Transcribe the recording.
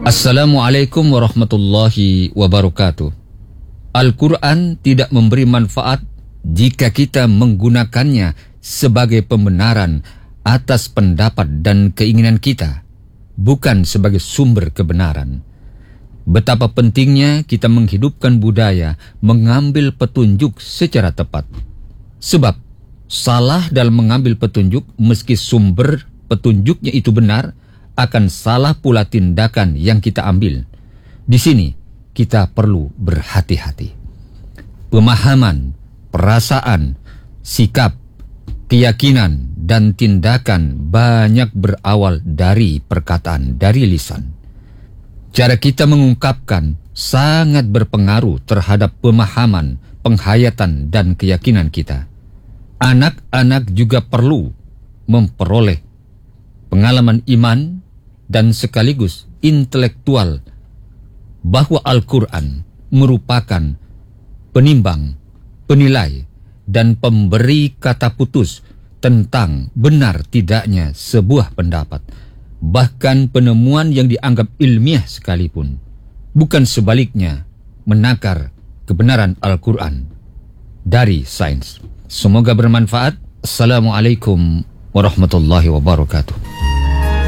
Assalamualaikum warahmatullahi wabarakatuh. Al-Quran tidak memberi manfaat jika kita menggunakannya sebagai pembenaran atas pendapat dan keinginan kita, bukan sebagai sumber kebenaran. Betapa pentingnya kita menghidupkan budaya mengambil petunjuk secara tepat. Sebab salah dalam mengambil petunjuk meski sumber petunjuknya itu benar, akan salah pula tindakan yang kita ambil. Di sini kita perlu berhati-hati. Pemahaman, perasaan, sikap, keyakinan, dan tindakan banyak berawal dari perkataan, dari lisan. Cara kita mengungkapkan sangat berpengaruh terhadap pemahaman, penghayatan, dan keyakinan kita. Anak-anak juga perlu memperoleh pengalaman iman dan sekaligus intelektual bahwa Al-Quran merupakan penimbang, penilai, dan pemberi kata putus tentang benar tidaknya sebuah pendapat, bahkan penemuan yang dianggap ilmiah sekalipun, bukan sebaliknya menakar kebenaran Al-Quran dari sains. Semoga bermanfaat. Assalamualaikum warahmatullahi wabarakatuh.